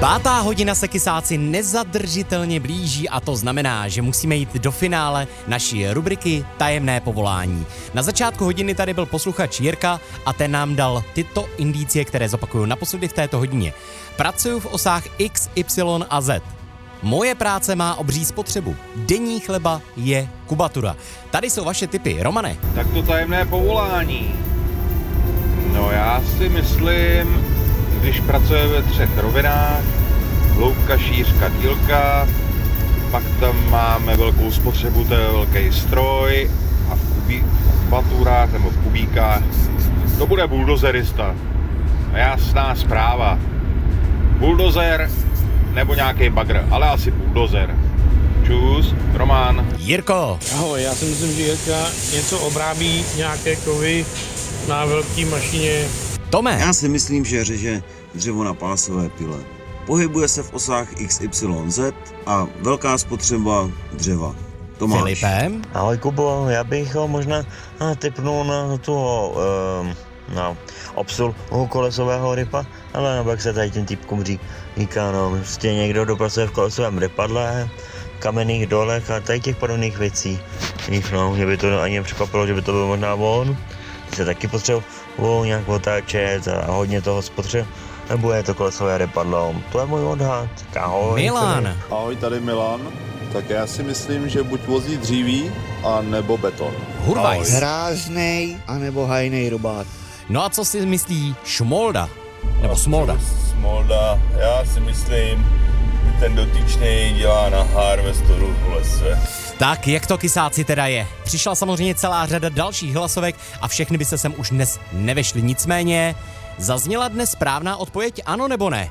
Pátá hodina se kysáci nezadržitelně blíží a to znamená, že musíme jít do finále naší rubriky Tajemné povolání. Na začátku hodiny tady byl posluchač Jirka a ten nám dal tyto indicie, které zopakuju naposledy v této hodině. Pracuju v osách X, Y a Z. Moje práce má obří spotřebu. Denní chleba je kubatura. Tady jsou vaše tipy. Romane. Tak to tajemné povolání. No já si myslím, když pracuje ve 3 rovinách, hloubka, šířka, dílka, pak tam máme velkou spotřebu, to je velký stroj a v kubaturách nebo v kubíkách to bude buldozerista. Jasná zpráva. Buldozer nebo nějaký bagr, ale asi buldozer. Čus, Roman. Jirko. Ahoj, já si myslím, že Jirka něco obrábí, nějaké kovy na velké mašině. Tome. Já si myslím, že řeže dřevo na pásové pile. Pohybuje se v osách XYZ a velká spotřeba dřeva. Tomáš. Filipe. Ahoj Kubo, já bych ho možná tipnul na toho na obsul kolesového rypa, ale nebo jak se tady tím typkům říká, no, prostě někdo dopracuje v kolesovém rypadle, kamenných dolech a tady těch podobných věcí. No, mě by to ani nepřekvapilo, že by to byl možná on. Ty se taky potřebují nějak otáčet a hodně toho nebo je to kolesové rypadlo. To je můj odhad. Ahoj. Milan. Ahoj, tady Milan. Tak já si myslím, že buď vozí dříví, a nebo beton. Hurvajs. Hráznej, anebo hajnej robát. No a co si myslí Šmolda? Nebo Smolda? Smolda, já si myslím, že ten dotyčný dělá na harvestoru v lese. Tak, jak to kysáci teda je? Přišla samozřejmě celá řada dalších hlasovek a všechny by se sem už dnes nevešly. Nicméně, zazněla dnes správná odpověď ano nebo ne?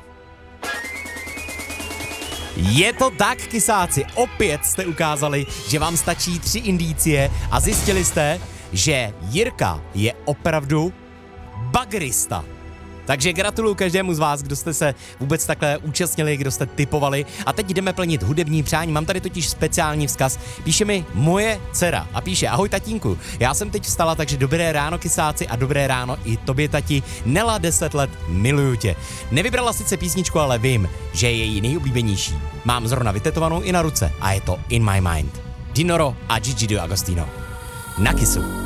Je to tak, kysáci, opět jste ukázali, že vám stačí 3 indicie a zjistili jste, že Jirka je opravdu bagrista. Takže gratuluju každému z vás, kdo jste se vůbec takhle účastnili, kdo jste tipovali. A teď jdeme plnit hudební přání. Mám tady totiž speciální vzkaz. Píše mi moje dcera a píše: ahoj tatínku, já jsem teď vstala, takže dobré ráno kysáci a dobré ráno i tobě tati. Nela 10 let, miluju tě. Nevybrala sice písničku, ale vím, že je její nejoblíbenější. Mám zrovna vytetovanou i na ruce a je to In My Mind. Dinoro a Gigi D'Agostino. Na kysu.